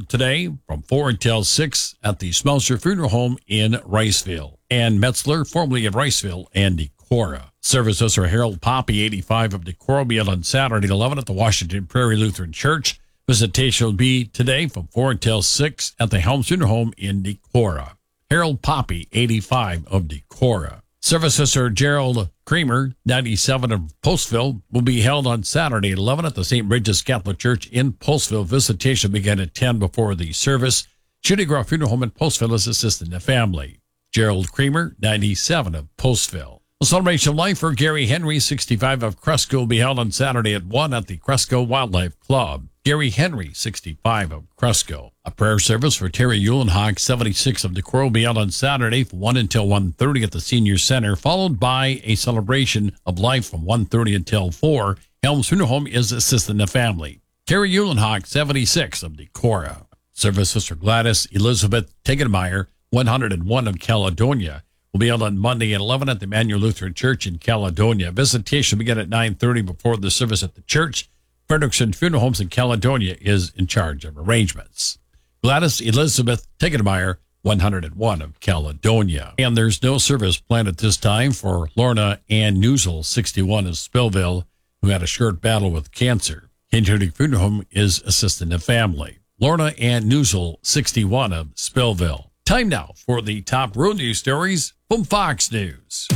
today from 4 until 6 at the Smelser Funeral Home in Riceville. And Metzler, formerly of Riceville, and Decorah. Services are Harold Poppy, 85 of Decorah, will be held on Saturday at 11 at the Washington Prairie Lutheran Church. Visitation will be today from 4 until 6 at the Helms Funeral Home in Decorah. Harold Poppy, 85 of Decorah. Services are Gerald Kramer, 97 of Postville, will be held on Saturday at 11 at the St. Bridget's Catholic Church in Postville. Visitation began at 10 before the service. Shooting Grove Funeral Home in Postville is assisting the family. Gerald Kramer, 97 of Postville. A celebration of life for Gary Henry, 65 of Cresco, will be held on Saturday at 1 at the Cresco Wildlife Club. Gary Henry, 65 of Cresco. A prayer service for Terry Eulenhog, 76 of Decorah, will be held on Saturday from 1 until 1:30 at the Senior Center, followed by a celebration of life from 1:30 until 4. Helms Funeral Home is assisting the family. Terry Eulenhog, 76 of Decorah. Services for Gladys Elizabeth Tegenmeyer, 101 of Caledonia, will be held on Monday at 11 at the Emmanuel Lutheran Church in Caledonia. Visitation will begin at 9:30 before the service at the church. Frederickson Funeral Homes in Caledonia is in charge of arrangements. Gladys Elizabeth Tegenmeyer, 101 of Caledonia. And there's no service planned at this time for Lorna Ann Newsel, 61 of Spillville, who had a short battle with cancer. King Funeral Home is assisting the family. Lorna Ann Newsel, 61 of Spillville. Time now for the top road news stories from Fox News.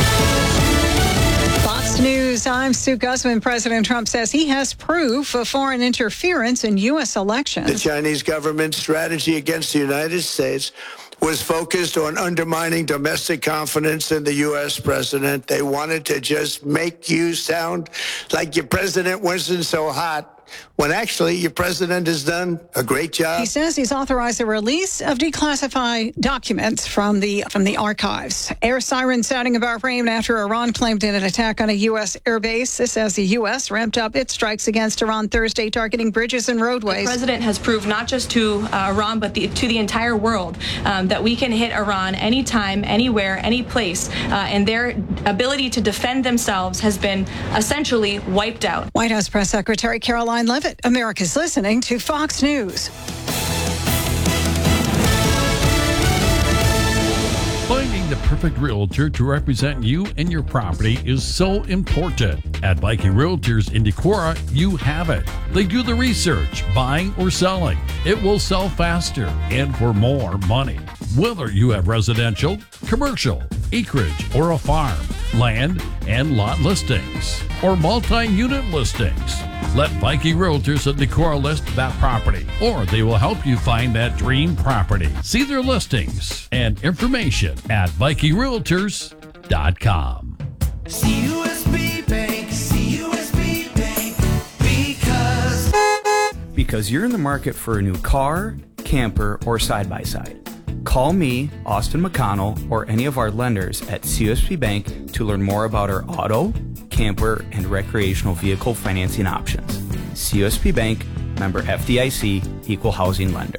Fox News, I'm Sue Guzman. President Trump says he has proof of foreign interference in U.S. elections. The Chinese government's strategy against the United States was focused on undermining domestic confidence in the U.S. president. They wanted to just make you sound like your president wasn't so hot, when actually your president has done a great job. He says he's authorized the release of declassified documents from the archives. Air sirens sounding about Bahrain after Iran claimed an attack on a U.S. airbase. This as the U.S. ramped up its strikes against Iran Thursday, targeting bridges and roadways. The president has proved not just to Iran, but to the entire world that we can hit Iran anytime, anywhere, any place, and their ability to defend themselves has been essentially wiped out. White House Press Secretary Caroline Leavitt. America's listening to Fox News. Finding the perfect realtor to represent you and your property is so important. At Viking Realtors in Decorah, you have it. They do the research, buying or selling. It will sell faster and for more money. Whether you have residential, commercial, acreage, or a farm, land and lot listings, or multi-unit listings, let Viking Realtors at Decorah list that property, or they will help you find that dream property. See their listings and information at VikingRealtors.com. CUSB Bank, CUSB Bank, because you're in the market for a new car, camper, or side-by-side. Call me, Austin McConnell, or any of our lenders at CUSB Bank to learn more about our auto, camper, and recreational vehicle financing options. CUSB Bank, member FDIC, equal housing lender.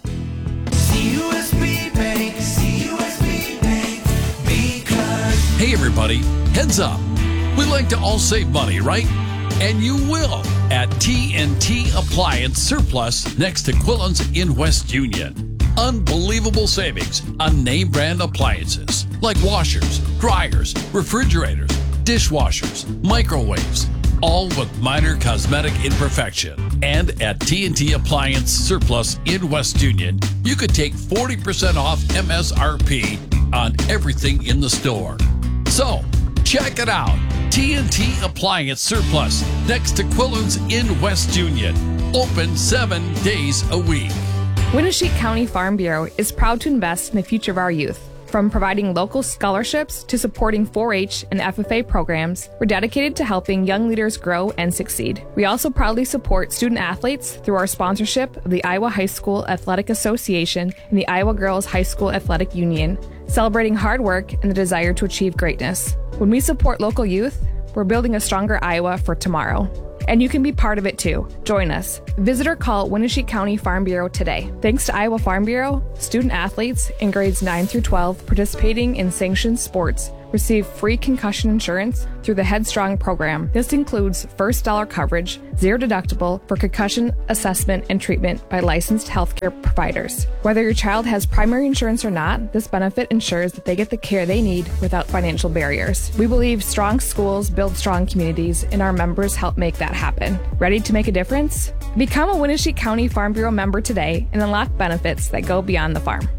CUSB Bank, CUSB Bank, because... Hey everybody, heads up. We like to all save money, right? And you will at TNT Appliance Surplus next to Quillen's in West Union. Unbelievable savings on name brand appliances like washers, dryers, refrigerators, dishwashers, microwaves, all with minor cosmetic imperfection. And at TNT Appliance Surplus in West Union, you could take 40% off MSRP on everything in the store. So, check it out. TNT Appliance Surplus next to Quillen's in West Union. Open 7 days a week. Winneshiek County Farm Bureau is proud to invest in the future of our youth. From providing local scholarships to supporting 4-H and FFA programs, we're dedicated to helping young leaders grow and succeed. We also proudly support student athletes through our sponsorship of the Iowa High School Athletic Association and the Iowa Girls High School Athletic Union, celebrating hard work and the desire to achieve greatness. When we support local youth, we're building a stronger Iowa for tomorrow. And you can be part of it too. Join us. Visit or call Winneshiek County Farm Bureau today. Thanks to Iowa Farm Bureau, student athletes in grades 9 through 12 participating in sanctioned sports receive free concussion insurance through the Headstrong program. This includes first dollar coverage, zero deductible for concussion assessment and treatment by licensed healthcare providers. Whether your child has primary insurance or not, this benefit ensures that they get the care they need without financial barriers. We believe strong schools build strong communities, and our members help make that happen. Ready to make a difference? Become a Winnebago County Farm Bureau member today and unlock benefits that go beyond the farm.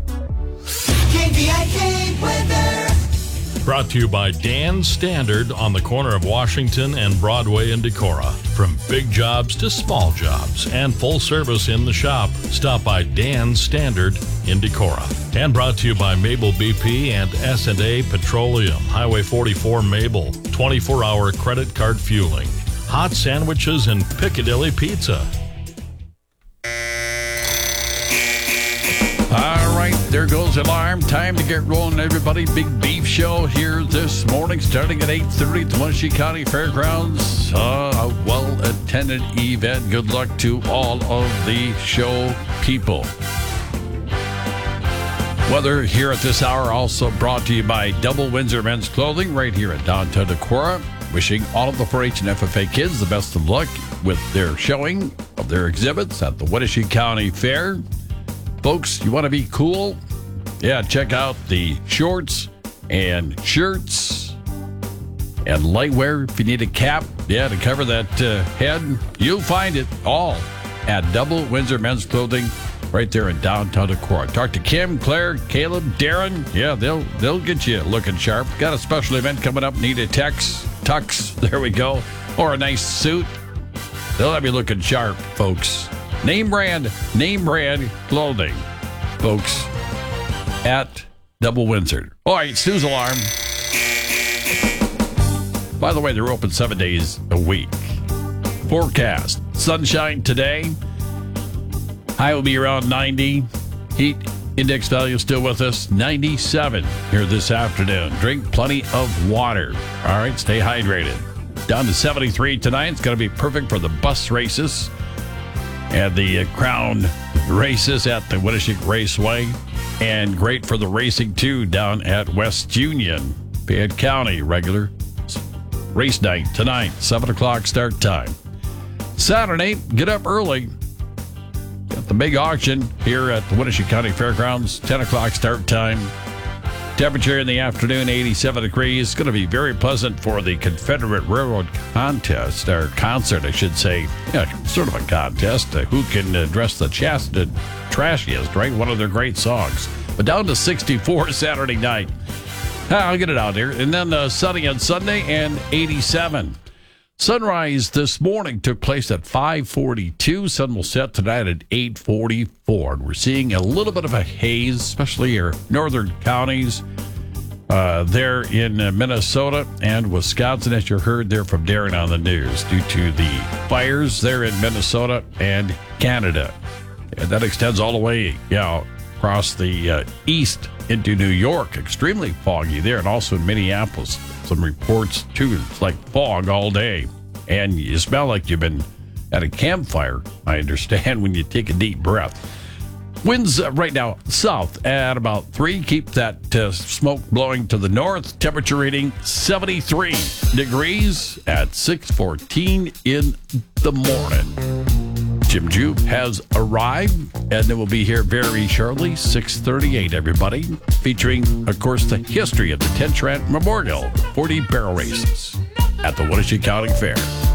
KVIK weather. Brought to you by Dan Standard on the corner of Washington and Broadway in Decorah. From big jobs to small jobs and full service in the shop, stop by Dan Standard in Decorah. And brought to you by Mabel BP and S&A Petroleum, Highway 44 Mabel, 24-hour credit card fueling, hot sandwiches and Piccadilly Pizza. All right, there goes the alarm. Time to get rolling, everybody. Big Beef Show here this morning, starting at 8:30 at the Muncie County Fairgrounds. A well-attended event. Good luck to all of the show people. Weather here at this hour also brought to you by Double Windsor Men's Clothing right here at downtown Decorah. Wishing all of the 4-H and FFA kids the best of luck with their showing of their exhibits at the Winnebago County Fair. Folks, you want to be cool? Yeah, check out the shorts and shirts and lightwear. If you need a cap, to cover that head, you'll find it all at Double Windsor Men's Clothing right there in downtown Decorah. Talk to Kim, Claire, Caleb, Darren. Yeah, they'll get you looking sharp. Got a special event coming up. Need a tux. There we go. Or a nice suit. They'll have you looking sharp, folks. Name brand clothing, folks, at Double Windsor. All right, snooze alarm. By the way, they're open 7 days a week. Forecast, sunshine today. High will be around 90. Heat index value still with us, 97 here this afternoon. Drink plenty of water. All right, stay hydrated. Down to 73 tonight. It's going to be perfect for the bus races and the crown races at the Winnebago Raceway, and great for the racing too down at West Union, Fayette County. Regular race night tonight, 7 o'clock start time. Saturday, get up early. Got the big auction here at the Winnebago County Fairgrounds, 10 o'clock start time. Temperature in the afternoon, 87 degrees. It's going to be very pleasant for the Confederate Railroad contest, or concert, I should say. Yeah, sort of a contest. Who can dress the trashiest, right? One of their great songs. But down to 64 Saturday night. I'll get it out there. And then sunny on Sunday and 87. Sunrise this morning took place at 5:42. Sun will set tonight at 8:44. We're seeing a little bit of a haze, especially your northern counties there in Minnesota and Wisconsin, as you heard there from Darren on the news, due to the fires there in Minnesota and Canada. And that extends all the way across the east into New York. Extremely foggy there, and also in Minneapolis. Some reports, too. It's like fog all day. And you smell like you've been at a campfire, I understand, when you take a deep breath. Winds right now south at about 3. Keep that smoke blowing to the north. Temperature reading 73 degrees at 6:14 in the morning. Jim Jupe has arrived, and it will be here very shortly, 6:38, everybody, featuring, of course, the history of the Tentrant Memorial 40 barrel races at the Winnebago County Fair.